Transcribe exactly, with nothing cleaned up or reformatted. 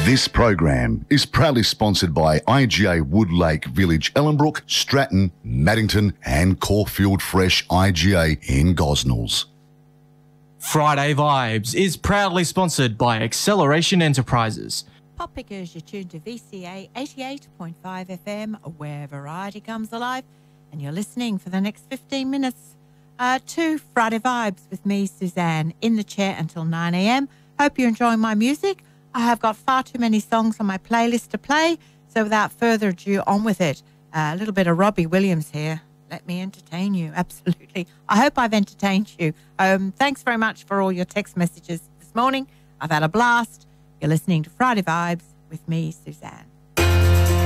This program is proudly sponsored by I G A Woodlake Village, Ellenbrook, Stratton, Maddington and Caulfield Fresh I G A in Gosnells. Friday Vibes is proudly sponsored by Acceleration Enterprises. Pop Pickers, you're tuned to V C A eighty-eight point five F M, where variety comes alive, and you're listening for the next fifteen minutes uh, to Friday Vibes with me, Suzanne, in the chair until nine a m. Hope you're enjoying my music. I have got far too many songs on my playlist to play, so without further ado, on with it. Uh, a little bit of Robbie Williams here. Let me entertain you, absolutely. I hope I've entertained you. Um, thanks very much for all your text messages this morning. I've had a blast. You're listening to Friday Vibes with me, Suzanne.